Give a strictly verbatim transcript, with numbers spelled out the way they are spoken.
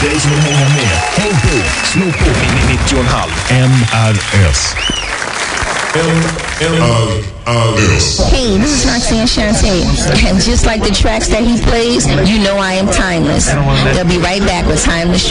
dig som vill hänga med. Häng på, slå på nittio komma fem M R S. M R S. Hey, this is Roxanne Shante, and just like the tracks that he plays, you know I am timeless. They'll be right back with Timeless